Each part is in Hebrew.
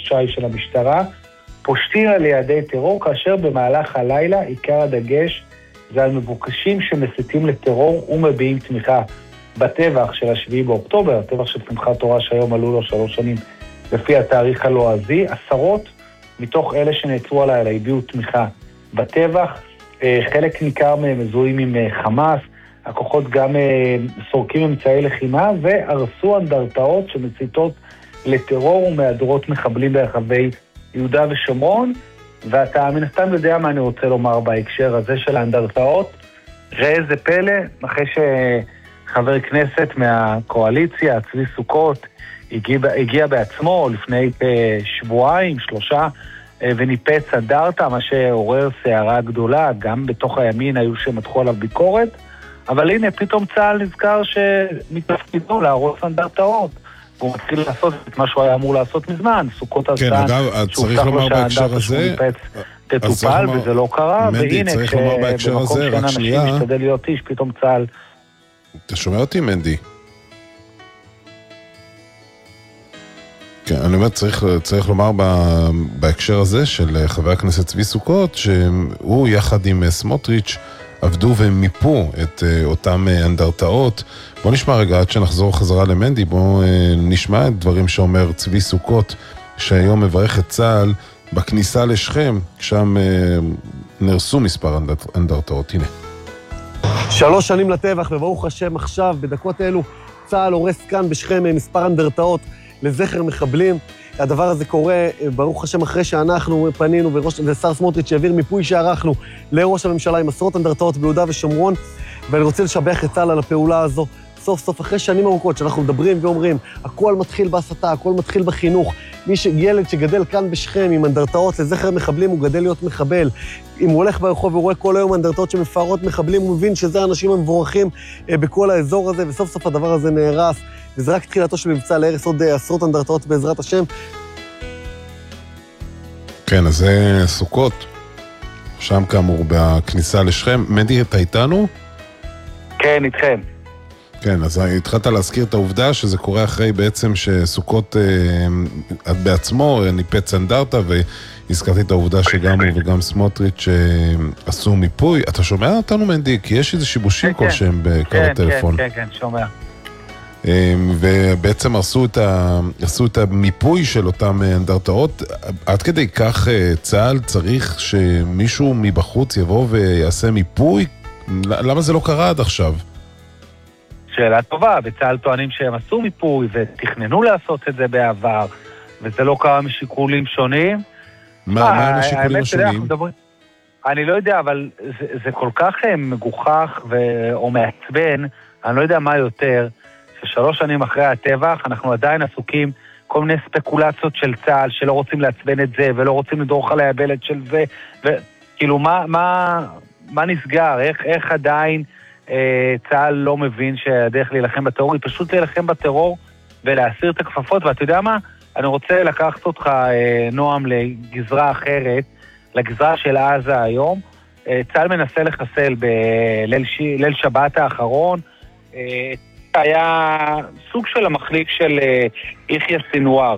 שי של המשטרה, פושטים על יעדי טרור, כאשר במהלך הלילה עיקר הדגש זה על מבוקשים שמסיתים לטרור ומביעים תמיכה בטבח של 7 באוקטובר, הטבח של שמחת תורה שהיום עלו לו 3 שנים לפי התאריך הלועזי. עשרות מתוך אלה שנעצרו הלילה הביעו תמיכה בטבח, חלק ניכר מהם מזוהים עם חמאס, הכוחות גם סורקים אמצעי לחימה והרסו אנדרטאות שמציתות לטרור ומהדרות מחבלים ברחבי יהודה ושומרון. ואתה מן הסתם יודע מה אני רוצה לומר בהקשר הזה של האנדרטאות. ראה איזה פלא, אחרי שחבר כנסת מהקואליציה, צבי סוכות, הגיע בעצמו לפני 2-3 וניפץ אנדרטה, מה שעורר סערה גדולה, גם בתוך הימין היו שמתחו עליו ביקורת, אבל הנה פתאום צה"ל נזכר שמתפקידו להרוס אנדרטאות. והוא מתחיל לעשות את מה שהוא היה אמור לעשות מזמן, סוכות הזמן, צריך לומר בהקשר הזה, תטופל, וזה לא קרה, והנה, במקום שאין אנשים משתדל להיות איש, פתאום צה"ל. אתה שומע אותי, מנדי? כן, אני אומר, צריך לומר בהקשר הזה של חבר הכנסת צבי סוכות, שהוא יחד עם סמוטריץ' עבדו ומיפו את אותם אנדרטאות. בוא נשמע רגע עד שנחזור חזרה למנדי, בוא נשמע את דברים שאומר צבי סוכות, שהיום מברך את צה"ל בכניסה לשכם, שם נרסו מספר אנדרטאות. הנה. 3 שנים לטבח, וברוך השם עכשיו, בדקות אלו, צה"ל הורס כאן בשכם מספר אנדרטאות לזכר מחבלים. הדבר הזה קורה, ברוך השם, אחרי שאנחנו פנינו ושר סמוטריץ' שהעביר מיפוי שערכנו לראש הממשלה עם עשרות אנדרטאות ביהודה ושומרון, ואני רוצה לשבח את צה"ל על הפעולה הזו. סוף סוף, אחרי שנים ארוכות שאנחנו מדברים ואומרים, הכל מתחיל בהסתה, הכל מתחיל בחינוך. ילד שגדל כאן בשכם עם אנדרטאות לזכר מחבלים, הוא גדל להיות מחבל. אם הוא הולך ברחוב ורואה כל היום אנדרטאות שמפארות מחבלים, הוא מבין שזה האנשים המבורכים בכל האזור הזה, וסוף סוף הדבר הזה נהרס. וזה רק תחילתו של מבצע להרס עוד עשרות אנדרטאות בעזרת השם. כן, אז זה סוכות, שם כאמור בכניסה לשכם. מנדי, אתה איתנו? כן, איתכם. כן, אז התחלת להזכיר את העובדה שזה קורה אחרי בעצם שסוכות בעצמו ניפץ אנדרטה, והזכרתי את העובדה שגם הוא וגם סמוטריץ' עשו מיפוי. אתה שומע אותנו, מנדי? כי יש איזה שיבושים כלשהם בקו הטלפון. כן, שומע. ובעצם עשו את המיפוי של אותם אנדרטאות. עד כדי כך צה"ל צריך שמישהו מבחוץ יבוא ויעשה מיפוי? למה זה לא קרה עד עכשיו? שאלה טובה, וצה"ל טוענים שהם עשו מיפוי ותכננו לעשות את זה בעבר, וזה לא קרה משיקולים שונים. מה הם השיקולים השונים? אני לא יודע, אבל זה כל כך מגוחך או מעצבן, אני לא יודע מה יותר, ש3 שנים אחרי הטבח אנחנו עדיין עסוקים כל מיני ספקולציות של צה"ל, שלא רוצים לעצבן את זה, ולא רוצים לדרוך על היבלת של זה, וכאילו מה נסגר? איך עדיין צה"ל לא מבין שהדרך להילחם בטרור היא פשוט להילחם בטרור ולהסיר את הכפפות? ואתה יודע מה? אני רוצה לקחת אותך, נועם, לגזרה אחרת, לגזרה של עזה היום. צה"ל מנסה לחסל בליל שבת האחרון, היה סוג של המחליק של יחיא סינואר,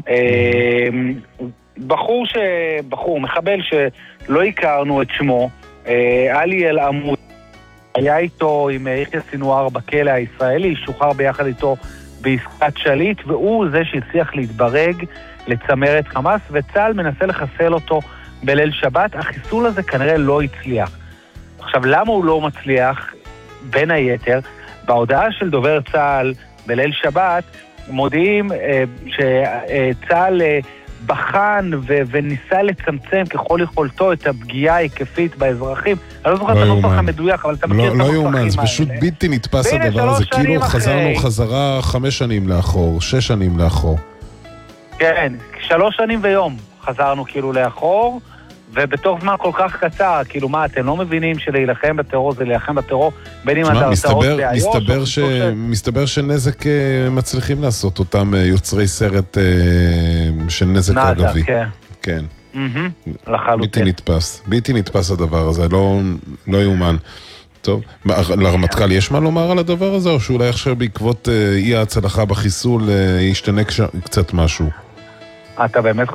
מחבל שלא הכרנו את שמו, עלי אל-עמוד, היה איתו עם יחיא סינואר בכלא הישראלי, שוחרר ביחד איתו בעסקת שליט, והוא זה שהצליח להתברג לצמרת חמאס, וצה"ל מנסה לחסל אותו בליל שבת. החיסול הזה כנראה לא הצליח. עכשיו, למה הוא לא מצליח? בין היתר, בהודעה של דובר צה"ל בליל שבת, מודיעים שצה"ל בחן וניסה לצמצם ככל יכולתו את הפגיעה ההיקפית באזרחים. אני לא זוכר את הנוסח המדויח, אבל אתה מכיר את הנוסחים האלה. לא יאומן, זה פשוט בלתי נתפס הדבר הזה. כאילו חזרנו חזרה 5 שנים לאחור, 6 שנים לאחור. כן, 3 שנים ויום חזרנו כאילו לאחור, ובתוך זמן כל כך קצר, כאילו מה, אתם לא מבינים שלהילחם בטרור זה להילחם בטרור, בין אם הדרסאות באיו"ש? מסתבר שנזק מצליחים לעשות אותם יוצרי סרט של נזק אגבי. כן. בלתי נתפס. בלתי נתפס הדבר הזה, לא יאומן. טוב, לרמטכ"ל יש מה לומר על הדבר הזה, או שאולי עכשיו בעקבות אי ההצלחה בחיסול ישתנה קצת משהו? אתה באמת